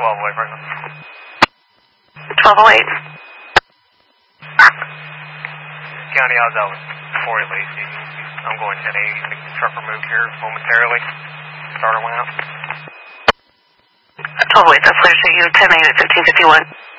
1208 right now. 1208. County, I was out with Fort Lacey. I'm going 1080 to get the truck removed here momentarily. Starter went out. 1208, that's Leisure you, 1080 at 1551.